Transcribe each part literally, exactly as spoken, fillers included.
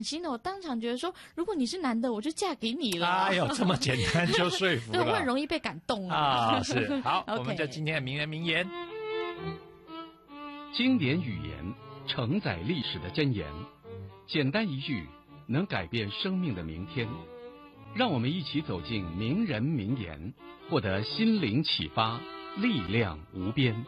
心的，我当场觉得说，如果你是男的，我就嫁给你了。 哎呦，这么简单就说服了， 对，我很容易被感动啊。 啊，是好， okay 我们就今天的名人名言。 经典语言承载历史的箴言，简单一句能改变生命的明天。让我们一起走进名人名言，获得心灵启发，力量无边。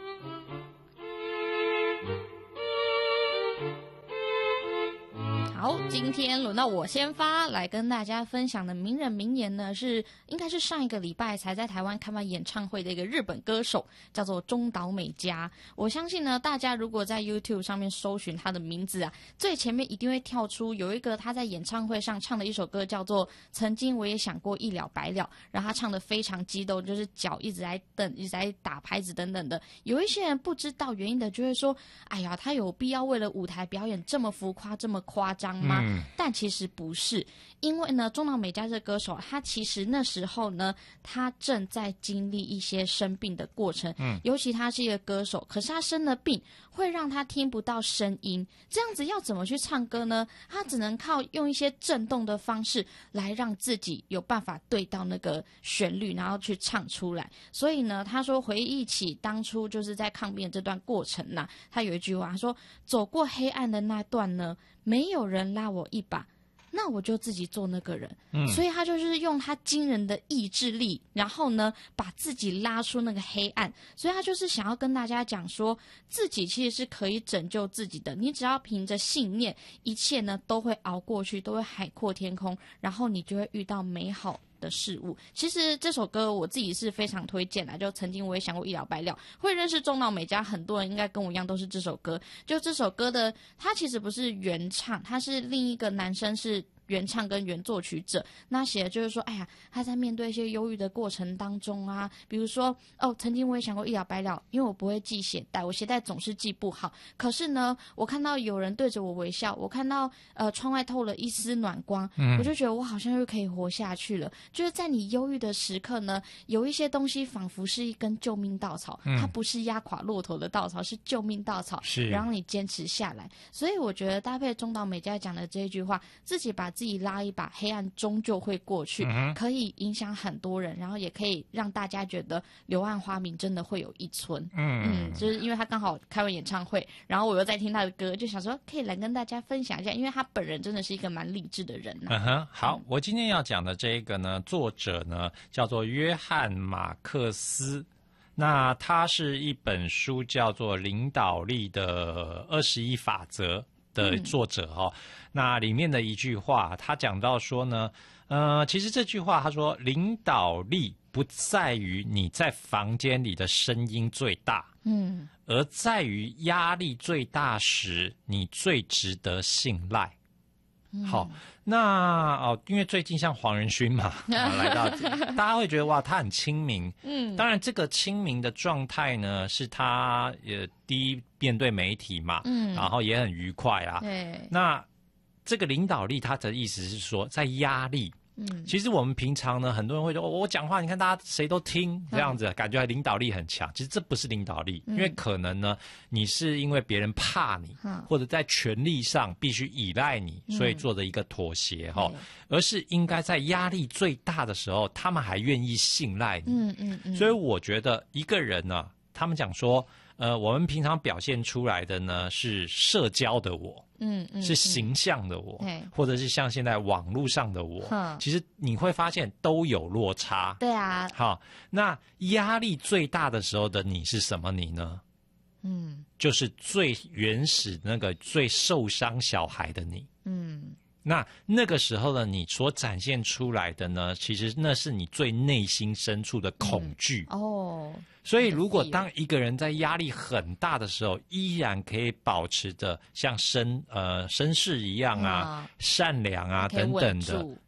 好，今天轮到我先发，来跟大家分享的名人名言呢，是应该是上一个礼拜才在台湾开完演唱会的一个日本歌手，叫做中岛美嘉。我相信呢，大家如果在 YouTube 上面搜寻他的名字啊，最前面一定会跳出有一个他在演唱会上唱的一首歌，叫做《曾经我也想过一了百了》，然后他唱得非常激动，就是脚一直在蹬，一直在打拍子等等的。有一些人不知道原因的，就会说：“哎呀，他有必要为了舞台表演这么浮夸、这么夸张吗？”嗯，但其实不是，因为呢，中岛美嘉这个歌手，他其实那时候呢，他正在经历一些生病的过程。嗯，尤其他是一个歌手，可是他生了病，会让他听不到声音，这样子要怎么去唱歌呢？他只能靠用一些震动的方式来让自己有办法对到那个旋律，然后去唱出来。所以呢，他说回忆起当初就是在抗病这段过程呐、啊，他有一句话，他说：“走过黑暗的那段呢，没有人拉我一把，那我就自己做那个人。”嗯，所以他就是用他惊人的意志力，然后呢，把自己拉出那个黑暗。所以他就是想要跟大家讲说，自己其实是可以拯救自己的。你只要凭着信念，一切呢都会熬过去，都会海阔天空，然后你就会遇到美好的事物。其实这首歌我自己是非常推荐的，就曾经我也想过一了百了。会认识中岛美嘉，很多人应该跟我一样都是这首歌。就这首歌的，它其实不是原唱，它是另一个男生是原唱跟原作曲者。那写的就是说，哎呀，他在面对一些忧郁的过程当中啊，比如说哦，曾经我也想过一了百了，因为我不会系鞋带，我鞋带总是系不好。可是呢，我看到有人对着我微笑，我看到呃窗外透了一丝暖光，嗯，我就觉得我好像又可以活下去了。就是在你忧郁的时刻呢，有一些东西仿佛是一根救命稻草，嗯，它不是压垮骆驼的稻草，是救命稻草，是让你坚持下来。所以我觉得搭配中岛美嘉讲的这一句话，自己把自己拉一把，黑暗终究会过去，嗯，可以影响很多人，然后也可以让大家觉得柳暗花明真的会有一村。嗯嗯，就是因为他刚好开完演唱会，然后我又在听他的歌，就想说可以来跟大家分享一下，因为他本人真的是一个蛮励志的人、啊。 嗯哼，好，嗯，我今天要讲的这一个呢，作者呢叫做约翰马克思。那他是一本书叫做《领导力的二十一法则》的作者哦。嗯，那里面的一句话，他讲到说呢，呃，其实这句话他说，领导力不在于你在房间里的声音最大，嗯，而在于压力最大时，你最值得信赖。好，那哦，因为最近像黄仁勋嘛，啊、来到，大家会觉得哇，他很亲民。嗯，当然这个亲民的状态呢，是他呃第一面对媒体嘛，嗯，然后也很愉快啊。对，那这个领导力，他的意思是说，在压力。嗯，其实我们平常呢，很多人会说，哦，我讲话，你看大家谁都听，这样子，嗯，感觉领导力很强。其实这不是领导力，嗯，因为可能呢，你是因为别人怕你，嗯，或者在权力上必须依赖你，所以做的一个妥协哈，嗯，而是应该在压力最大的时候，他们还愿意信赖你。嗯嗯嗯。所以我觉得一个人呢，他们讲说，呃，我们平常表现出来的呢是社交的我。嗯嗯，是形象的我，嗯，或者是像现在网络上的我，嗯，其实你会发现都有落差。 对啊， 好，那压力最大的时候的你是什么你呢？嗯，就是最原始那个最受伤小孩的你。嗯，那那个时候的你所展现出来的呢，其实那是你最内心深处的恐惧。嗯，哦。所以如果当一个人在压力很大的时候，依然可以保持着像绅呃绅士一样啊，啊善良啊等等的，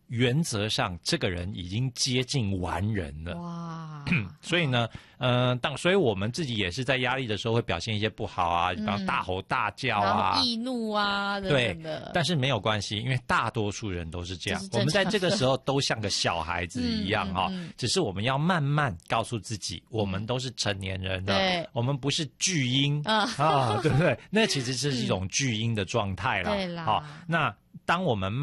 原则上这个人已经接近完人了。 哇， 所以呢，呃，当所以我们自己也是在压力的时候会表现一些不好啊，比方大吼大叫啊， 然后易怒啊，等对等的。 但是没有关系，因为大多数人都是这样。 这是正常的我们在这个时候都像个小孩子一样哈、 嗯嗯嗯只是我们要慢慢告诉自己，我们都是成年人了， 对我们不是巨婴啊啊，对不对？那其实是一种巨婴的状态啦。 对啦好，那当我们